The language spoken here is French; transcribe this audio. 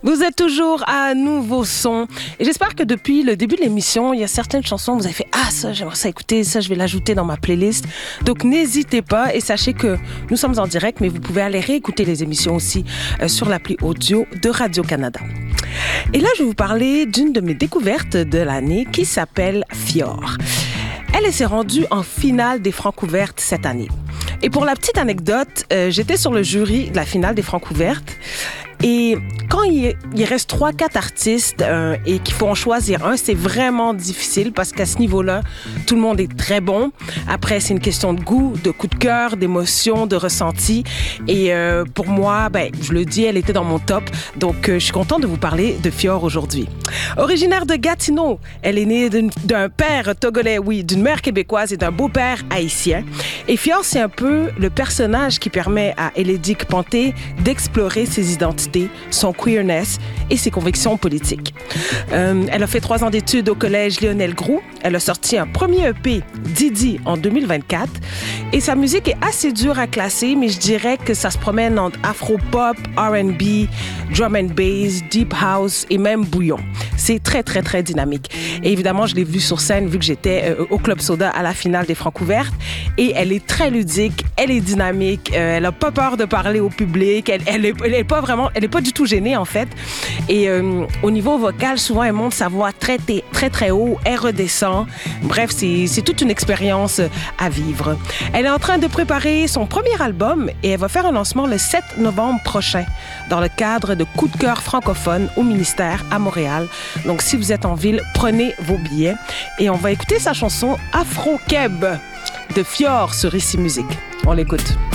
Vous êtes toujours à Nouveau Son. Et j'espère que depuis le début de l'émission, il y a certaines chansons où vous avez fait « Ah, ça, j'aimerais ça écouter, ça, je vais l'ajouter dans ma playlist. » Donc, n'hésitez pas et sachez que nous sommes en direct, mais vous pouvez aller réécouter les émissions aussi sur l'appli audio de Radio-Canada. Et là, je vais vous parler d'une de mes découvertes de l'année qui s'appelle Fior. Elle s'est rendue en finale des Francouvertes cette année. Et pour la petite anecdote, j'étais sur le jury de la finale des Francouvertes. Et quand il reste 3-4 artistes et qu'il faut en choisir un, c'est vraiment difficile parce qu'à ce niveau-là, tout le monde est très bon. Après, c'est une question de goût, de coup de cœur, d'émotion, de ressenti. Et pour moi, je le dis, elle était dans mon top. Donc, je suis contente de vous parler de Fior aujourd'hui. Originaire de Gatineau, elle est née d'un père togolais, oui, d'une mère québécoise et d'un beau-père haïtien. Et Fior, c'est un peu le personnage qui permet à Elédic Panté d'explorer ses identités, son queerness et ses convictions politiques. Elle a fait 3 ans d'études au collège Lionel Groulx. Elle a sorti un premier EP, Didi, en 2024. Et sa musique est assez dure à classer, mais je dirais que ça se promène entre afro-pop, R&B, drum and bass, deep house et même bouillon. C'est très, très, très dynamique. Et évidemment, je l'ai vue sur scène vu que j'étais au Club Soda à la finale des Francouvertes. Et elle est très ludique, elle est dynamique, elle n'a pas peur de parler au public, elle est pas du tout gênée en fait. Et au niveau vocal, souvent elle monte sa voix très, très, très haut, elle redescend. Bref, c'est toute une expérience à vivre. Elle est en train de préparer son premier album et elle va faire un lancement le 7 novembre prochain dans le cadre de Coup de cœur francophone au ministère à Montréal. Donc, si vous êtes en ville, prenez vos billets. Et on va écouter sa chanson Afro-Keb de Fior sur Ici Musique. On l'écoute.